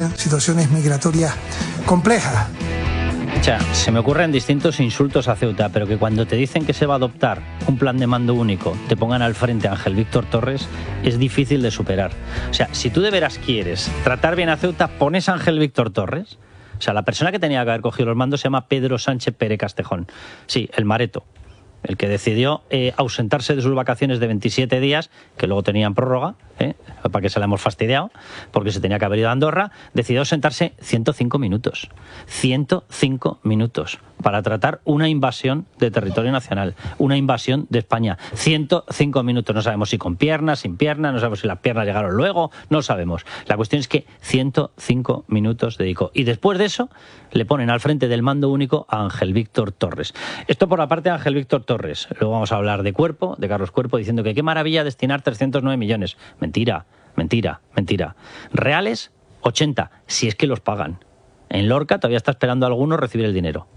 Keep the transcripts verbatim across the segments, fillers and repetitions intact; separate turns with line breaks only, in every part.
situaciones migratorias complejas.
O sea, se me ocurren distintos insultos a Ceuta, pero que cuando te dicen que se va a adoptar un plan de mando único, te pongan al frente a Ángel Víctor Torres, es difícil de superar. O sea, si tú de veras quieres tratar bien a Ceuta, pones a Ángel Víctor Torres. O sea, la persona que tenía que haber cogido los mandos se llama Pedro Sánchez Pérez Castejón. Sí, el Mareto. El que decidió eh, ausentarse de sus vacaciones de veintisiete días, que luego tenían prórroga, ¿eh? para que se la hemos fastidiado, porque se tenía que haber ido a Andorra, decidió ausentarse ciento cinco minutos. ciento cinco minutos para tratar una invasión de territorio nacional, una invasión de España. ciento cinco minutos. No sabemos si con piernas, sin piernas, no sabemos si las piernas llegaron luego, no sabemos. La cuestión es que ciento cinco minutos dedicó. Y después de eso, le ponen al frente del mando único a Ángel Víctor Torres. Esto por la parte de Ángel Víctor Torres. Luego vamos a hablar de Cuerpo, de Carlos Cuerpo, diciendo que qué maravilla destinar trescientos nueve millones. Mentira, mentira, mentira. Reales, ochenta, si es que los pagan. En Lorca todavía está esperando a alguno recibir el dinero.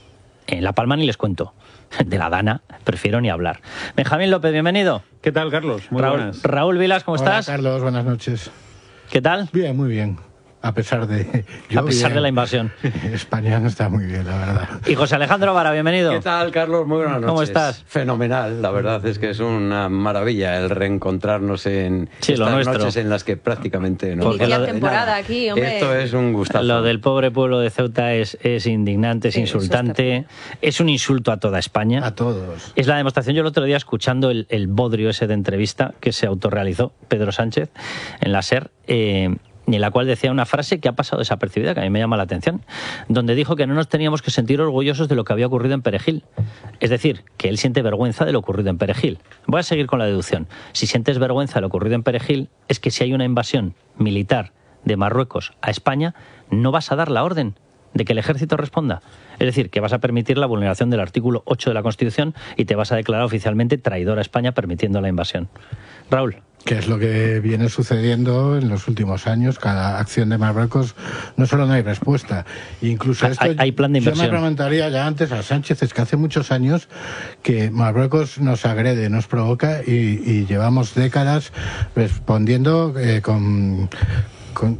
En La Palma ni les cuento. De la Dana prefiero ni hablar. Benjamín López, bienvenido.
¿Qué tal, Carlos? Muy
Raúl,
buenas.
Raúl Vilas, ¿cómo
Hola,
estás?
Carlos, buenas noches.
¿Qué tal?
Bien, muy bien. A pesar de... Yo
a pesar
bien.
de la invasión.
España no está muy bien, la verdad.
Y José Alejandro Vara, bienvenido.
¿Qué tal, Carlos? Muy buenas noches.
¿Cómo estás?
Fenomenal, la verdad es que es una maravilla el reencontrarnos en
sí,
estas
lo nuestro.
noches en las que prácticamente no
Porque
pasa
la
temporada
nada.
aquí, hombre.
Esto es un gustazo.
Lo del pobre pueblo de Ceuta es, es indignante, es
Sí,
insultante, es un insulto a toda España.
A todos.
Es la demostración. Yo el otro día, escuchando el, el bodrio ese de entrevista que se autorrealizó Pedro Sánchez en la SER, eh, en la cual decía una frase que ha pasado desapercibida, que a mí me llama la atención, donde dijo que no nos teníamos que sentir orgullosos de lo que había ocurrido en Perejil. Es decir, que él siente vergüenza de lo ocurrido en Perejil. Voy a seguir con la deducción. Si sientes vergüenza de lo ocurrido en Perejil, es que si hay una invasión militar de Marruecos a España, no vas a dar la orden de que el ejército responda. Es decir, que vas a permitir la vulneración del artículo ocho de la Constitución y te vas a declarar oficialmente traidor a España permitiendo la invasión. Raúl.
Que es lo que viene sucediendo en los últimos años. Cada acción de Marruecos no solo no hay respuesta, incluso esto,
hay, hay plan de inversión.
Yo me preguntaría ya antes a Sánchez, es que hace muchos años que Marruecos nos agrede, nos provoca y, y llevamos décadas respondiendo eh, con... Con,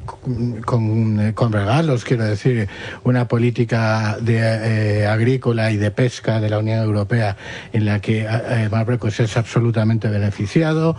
con, con regalos, quiero decir, una política de, eh, agrícola y de pesca de la Unión Europea en la que eh, Marruecos es absolutamente beneficiado,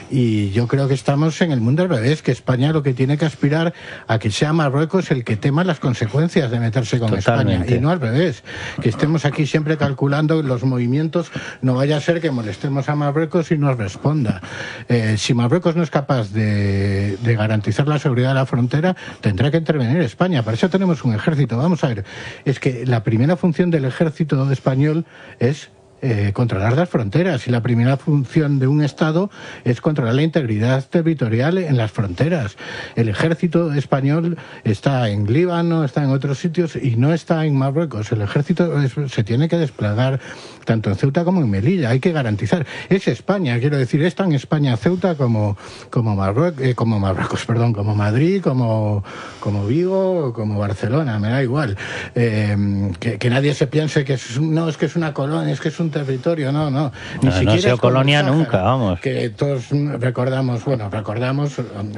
y yo creo que estamos en el mundo al revés, que España lo que tiene que aspirar a que sea Marruecos el que tema las consecuencias de meterse con
Totalmente.
España, y no al revés, que estemos aquí siempre calculando los movimientos, no vaya a ser que molestemos a Marruecos y nos responda. Eh, si Marruecos no es capaz de, de garantizar la seguridad de la frontera, tendrá que intervenir España. Para eso tenemos un ejército. Vamos a ver, es que la primera función del ejército español es Eh, controlar las fronteras, y la primera función de un Estado es controlar la integridad territorial en las fronteras. El ejército español está en Líbano, está en otros sitios y no está en Marruecos. El ejército es, se tiene que desplegar tanto en Ceuta como en Melilla. Hay que garantizar. Es España, quiero decir, es tan España Ceuta como como Marruecos, eh, como Marruecos, perdón, como Madrid, como como Vigo, como Barcelona, me da igual. Eh, que, que nadie se piense que es, no, es que es una colonia, es que es un territorio, no, no. Ni
No,
siquiera
no ha sido
es como
colonia
el Sáhara,
nunca, vamos.
Que todos recordamos, bueno, recordamos,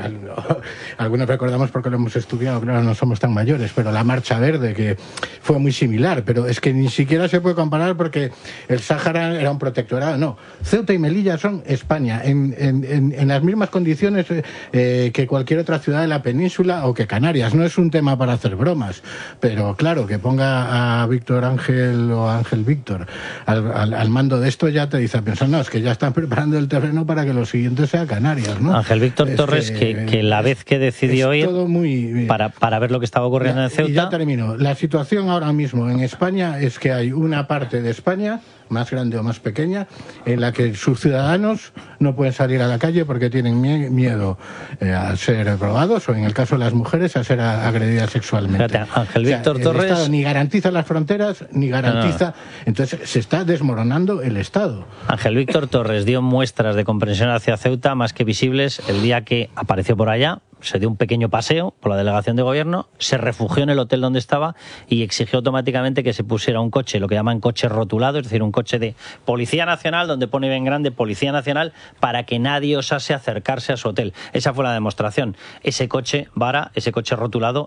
algunos recordamos porque lo hemos estudiado, claro, no somos tan mayores, pero la Marcha Verde, que fue muy similar, pero es que ni siquiera se puede comparar porque el Sáhara era un protectorado, no. Ceuta y Melilla son España, en, en, en, en las mismas condiciones eh, que cualquier otra ciudad de la península o que Canarias. No es un tema para hacer bromas, pero claro, que ponga a Víctor Ángel o a Ángel Víctor al, al, al mando de esto, ya te dice a pensar, no, es que ya están preparando el terreno para que lo siguiente sea Canarias, ¿no?
Ángel Víctor
es
Torres, que, que, que la vez que decidió ir
muy,
para, para ver lo que estaba ocurriendo
ya,
en Ceuta...
Y ya termino. La situación ahora mismo en España es que hay una parte de España, más grande o más pequeña, en la que sus ciudadanos no pueden salir a la calle porque tienen mie miedo eh, a ser robados, o en el caso de las mujeres a ser agredidas sexualmente.
Fíjate, Ángel Víctor
o sea,
Torres...
el Estado ni garantiza las fronteras, ni garantiza...
No, no.
Entonces se está desmoronando el Estado.
Ángel Víctor Torres dio muestras de comprensión hacia Ceuta más que visibles el día que apareció por allá, se dio un pequeño paseo por la delegación de gobierno, se refugió en el hotel donde estaba y exigió automáticamente que se pusiera un coche, lo que llaman coche rotulado, es decir, un coche de Policía Nacional, donde pone bien grande Policía Nacional, para que nadie osase acercarse a su hotel. Esa fue la demostración. Ese coche, Vara, ese coche rotulado,